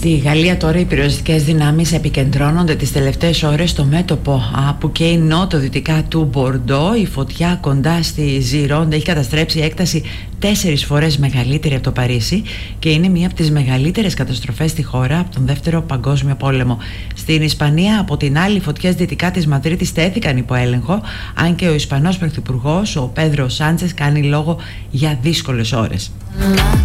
Στη Γαλλία τώρα οι πυροσβεστικές δυνάμεις επικεντρώνονται τις τελευταίες ώρες στο μέτωπο που καίει νότο-δυτικά του Μπορντό. Η φωτιά κοντά στη Ζιρόντα έχει καταστρέψει έκταση 4 φορές μεγαλύτερη από το Παρίσι και είναι μία από τις μεγαλύτερες καταστροφές στη χώρα από τον Δεύτερο Παγκόσμιο Πόλεμο. Στην Ισπανία, από την άλλη, οι φωτιές δυτικά της Μαδρίτης τέθηκαν υπό έλεγχο, αν και ο Ισπανός Πρωθυπουργός, ο Πέδρο Σάντσες, κάνει λόγο για δύσκολες ώρες.